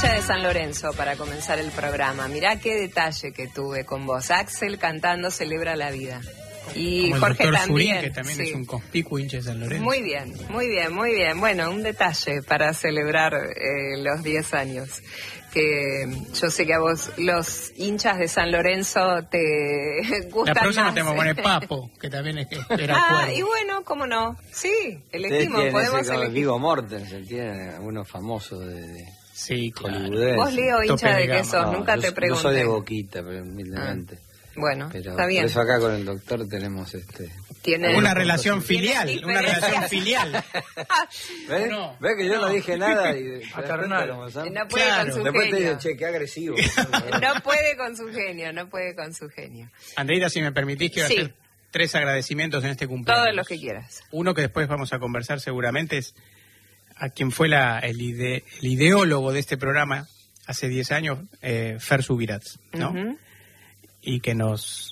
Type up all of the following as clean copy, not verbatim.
hincha de San Lorenzo para comenzar el programa. Mirá qué detalle que tuve con vos. Axel cantando Celebra la Vida. Y como Jorge el también. Surín, que también sí. es un conspicuo hincha de San Lorenzo. Muy bien, muy bien, muy bien. Bueno, un detalle para celebrar los 10 años. Que yo sé que a vos los hinchas de San Lorenzo te gustan más. La próxima te vamos a poner Papo, que también era cuervo. Y bueno, cómo no. Sí, elegimos, podemos elegir. Viggo Mortensen, tiene algunos famosos de sí, claro. Vos, Leo, hincha de qué sos, no, nunca te pregunté. Yo soy de Boquita, pero humildemente. Bueno, pero está bien. Por eso acá con el doctor tenemos Tiene una relación filial, una relación filial. ¿Ves? No, ¿Ves que yo no dije nada? Y no puede claro. con su después genio. te digo, che, qué agresivo. No puede con su genio, no puede con su genio. Andreita, si me permitís, quiero hacer 3 agradecimientos en este cumpleaños. Todos los que quieras. Uno que después vamos a conversar seguramente es a quien fue el ideólogo de este programa hace 10 años, Fer Subirats, ¿no? Uh-huh. Y que nos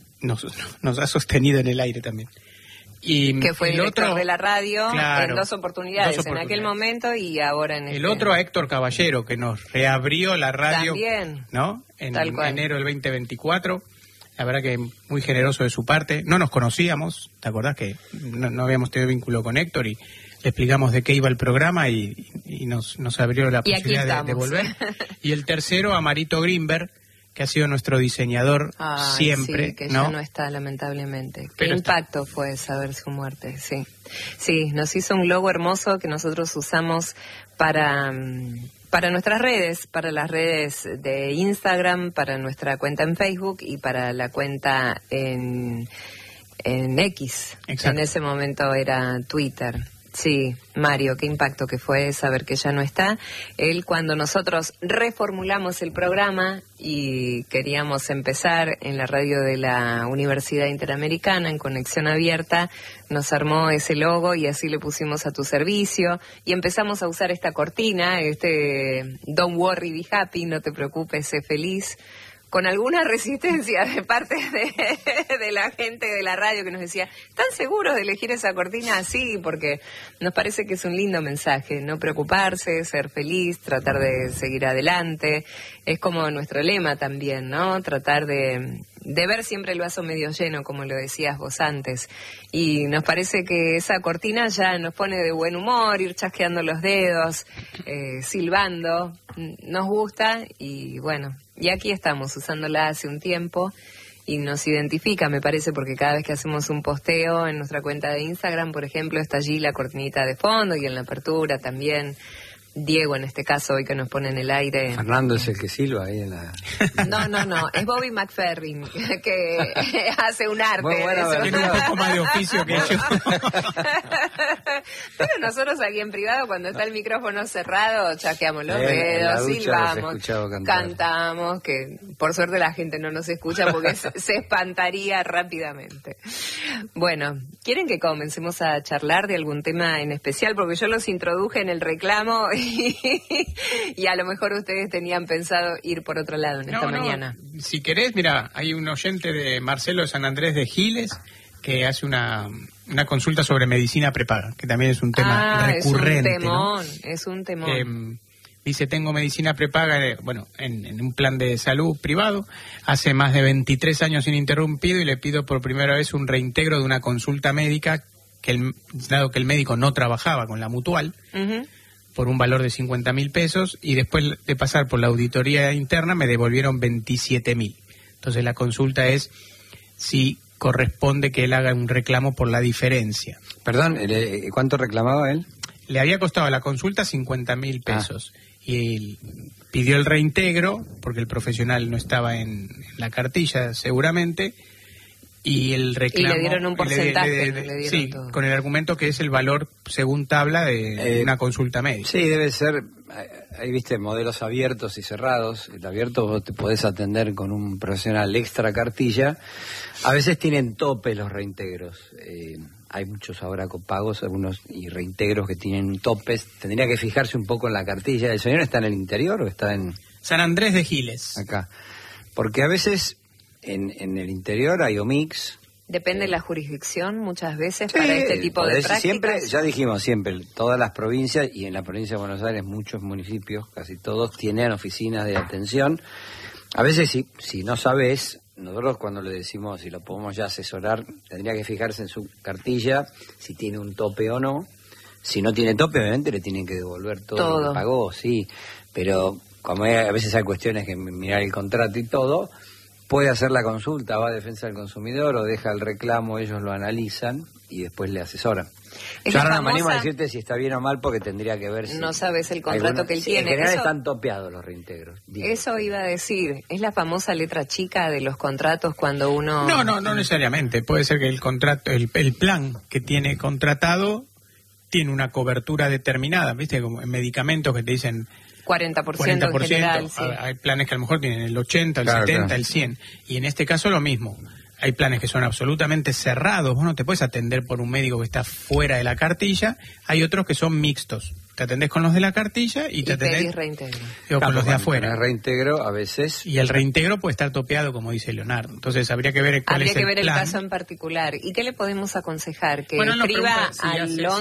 ha sostenido en el aire también. Y que fue el director otro de la radio claro, en dos oportunidades, en aquel momento y ahora en el otro a Héctor Caballero, que nos reabrió la radio también, ¿no? En enero del 2024. La verdad que muy generoso de su parte. No nos conocíamos, ¿te acordás que no habíamos tenido vínculo con Héctor? Y le explicamos de qué iba el programa y nos abrió la posibilidad de volver. Y el tercero a Marito Grimberg, que ha sido nuestro diseñador siempre, sí, que ¿no? ya no está, lamentablemente. Qué Pero impacto fue saber su muerte, sí. Sí, nos hizo un logo hermoso que nosotros usamos para nuestras redes, para las redes de Instagram, para nuestra cuenta en Facebook y para la cuenta en X. Exacto. En ese momento era Twitter. Sí, Mario, qué impacto que fue saber que ya no está. Él, cuando nosotros reformulamos el programa y queríamos empezar en la radio de la Universidad Interamericana, en Conexión Abierta, nos armó ese logo y así le pusimos a tu servicio y empezamos a usar esta cortina, Don't worry, be happy, no te preocupes, sé feliz, con alguna resistencia de parte de la gente de la radio que nos decía, ¿están seguros de elegir esa cortina así? Porque nos parece que es un lindo mensaje, no preocuparse, ser feliz, tratar de seguir adelante. Es como nuestro lema también, ¿no? Tratar de ver siempre el vaso medio lleno, como lo decías vos antes. Y nos parece que esa cortina ya nos pone de buen humor, ir chasqueando los dedos, silbando, nos gusta y bueno... Y aquí estamos usándola hace un tiempo y nos identifica, me parece, porque cada vez que hacemos un posteo en nuestra cuenta de Instagram, por ejemplo, está allí la cortinita de fondo y en la apertura también. Diego, en este caso, hoy que nos pone en el aire. Fernando es el que silba ahí en la... No, es Bobby McFerrin, que hace un arte. Tiene un poco más de oficio que yo. Pero nosotros aquí en privado, cuando está el micrófono cerrado, chaqueamos los dedos, silbamos, cantamos, que por suerte la gente no nos escucha porque se espantaría rápidamente. Bueno, ¿quieren que comencemos a charlar de algún tema en especial? Porque yo los introduje en el reclamo y a lo mejor ustedes tenían pensado ir por otro lado en esta mañana. Si querés, mira, hay un oyente de Marcelo de San Andrés de Giles que hace una consulta sobre medicina prepaga, que también es un tema recurrente. Es un temón. Dice, tengo medicina prepaga, en un plan de salud privado, hace más de 23 años ininterrumpido y le pido por primera vez un reintegro de una consulta médica, dado que el médico no trabajaba con la Mutual, por un valor de 50.000 pesos, y después de pasar por la auditoría interna me devolvieron 27.000. Entonces la consulta es si corresponde que él haga un reclamo por la diferencia. Perdón, ¿cuánto reclamaba él? Le había costado la consulta 50.000 pesos. Y él pidió el reintegro, porque el profesional no estaba en la cartilla seguramente, y el reclamo... Y le dieron un porcentaje. Sí, todo. Con el argumento que es el valor según tabla de una consulta médica. Sí, debe ser... Ahí viste modelos abiertos y cerrados. El abierto vos te podés atender con un profesional extra cartilla. A veces tienen tope los reintegros. Hay muchos ahora copagos, algunos y reintegros que tienen topes. Tendría que fijarse un poco en la cartilla. ¿El señor está en el interior o está en...? San Andrés de Giles. Acá. Porque a veces en el interior hay Omix Depende de la jurisdicción muchas veces para este tipo de prácticas. Siempre, ya dijimos siempre, todas las provincias y en la provincia de Buenos Aires muchos municipios, casi todos, tienen oficinas de atención. A veces si no sabes, nosotros cuando le decimos si lo podemos ya asesorar, tendría que fijarse en su cartilla si tiene un tope o no. Si no tiene tope, obviamente le tienen que devolver todo lo que pagó, sí. Pero como a veces hay cuestiones que mirar el contrato y todo, puede hacer la consulta, va a defensa del consumidor o deja el reclamo, ellos lo analizan y después le asesoran. Yo ahora no me animo a decirte si está bien o mal porque tendría que ver si... No sabes el contrato que él tiene. En general están topeados los reintegros. Eso iba a decir. ¿Es la famosa letra chica de los contratos cuando uno...? No necesariamente. Puede ser que el contrato, el plan que tiene contratado tiene una cobertura determinada, ¿viste? Como en medicamentos que te dicen... 40% en general, sí. Hay planes que a lo mejor tienen el 80, el 70, el 100. Y en este caso lo mismo. Hay planes que son absolutamente cerrados. Vos no te puedes atender por un médico que está fuera de la cartilla. Hay otros que son mixtos. Te atendés con los de la cartilla y te atendés reintegro. Con los de afuera. El reintegro a veces... Y el reintegro puede estar topeado, como dice Leonardo. Entonces habría que ver cuál es el plan. Habría que ver el caso en particular. ¿Y qué le podemos aconsejar? Que bueno, escriba al